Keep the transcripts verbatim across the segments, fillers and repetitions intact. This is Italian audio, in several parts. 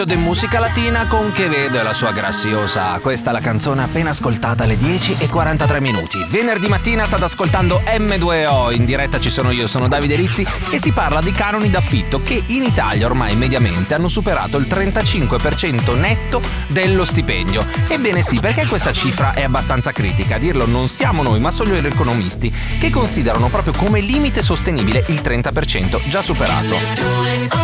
di musica latina con Quevedo e la sua Graciosa. Questa è la canzone appena ascoltata alle dieci e quarantatré minuti. Venerdì mattina state ascoltando emme due o. In diretta ci sono io, sono Davide Rizzi, e si parla di canoni d'affitto che in Italia ormai mediamente hanno superato il trentacinque per cento netto dello stipendio. Ebbene sì, perché questa cifra è abbastanza critica. A dirlo non siamo noi, ma sono gli economisti, che considerano proprio come limite sostenibile il trenta per cento già superato.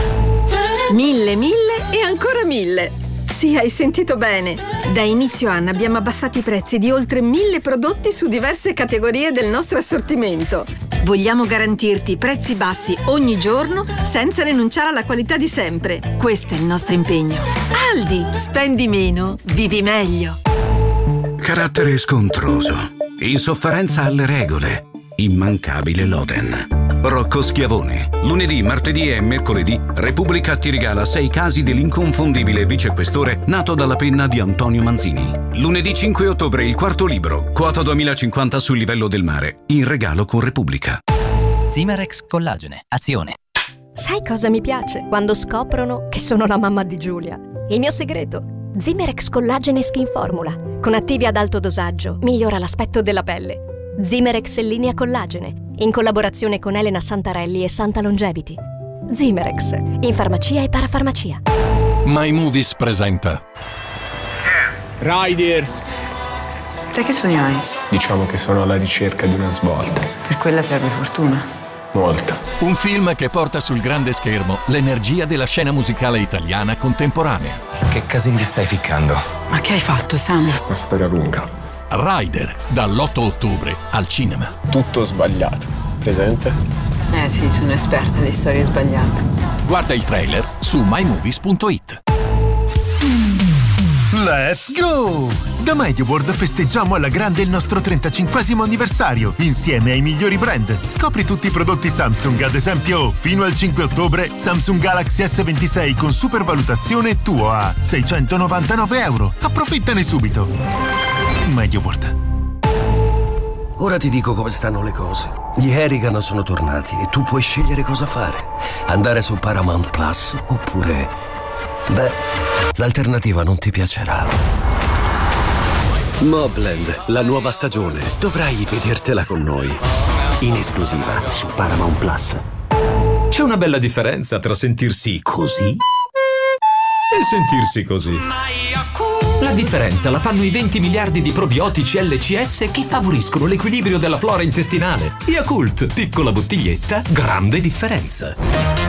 Mille, mille e ancora mille. Sì, hai sentito bene. Da inizio anno abbiamo abbassato i prezzi di oltre mille prodotti su diverse categorie del nostro assortimento. Vogliamo garantirti prezzi bassi ogni giorno senza rinunciare alla qualità di sempre. Questo è il nostro impegno. Aldi, spendi meno, vivi meglio. Carattere scontroso, insofferenza alle regole, immancabile Loden. Rocco Schiavone. Lunedì, martedì e mercoledì Repubblica ti regala sei casi dell'inconfondibile vicequestore nato dalla penna di Antonio Manzini. Lunedì cinque ottobre il quarto libro, quota duemilacinquanta sul livello del mare, in regalo con Repubblica. Zimerex Collagene, azione. Sai cosa mi piace? Quando scoprono che sono la mamma di Giulia. Il mio segreto? Zimerex Collagene Skin Formula. Con attivi ad alto dosaggio migliora l'aspetto della pelle. Zimerex linea collagene, in collaborazione con Elena Santarelli e Santa Longevity. Zimerex, in farmacia e parafarmacia. My Movies presenta Ryder. Te che sogni hai? Diciamo che sono alla ricerca di una svolta. Per quella serve fortuna. Molta. un film che porta sul grande schermo l'energia della scena musicale italiana contemporanea. Che casini ti stai ficcando? Ma che hai fatto, Sam? Una storia lunga. Ryder, dall'otto ottobre al cinema. Tutto sbagliato. Presente? Eh sì, sono esperta di storie sbagliate. Guarda il trailer su my movies punto it. Let's go! Da MediaWorld festeggiamo alla grande il nostro trentacinquesimo anniversario, insieme ai migliori brand. Scopri tutti i prodotti Samsung, ad esempio, fino al cinque ottobre, Samsung Galaxy S ventisei con supervalutazione tuo a seicentonovantanove euro. Approfittane subito. MediaWorld. Ora ti dico come stanno le cose. Gli Harrigan sono tornati e tu puoi scegliere cosa fare. Andare su Paramount Plus oppure... beh, l'alternativa non ti piacerà. Mobland, la nuova stagione. Dovrai vedertela con noi. In esclusiva su Paramount Plus. C'è una bella differenza tra sentirsi così e sentirsi così. La differenza la fanno i venti miliardi di probiotici L C S che favoriscono l'equilibrio della flora intestinale. Yakult, piccola bottiglietta, grande differenza.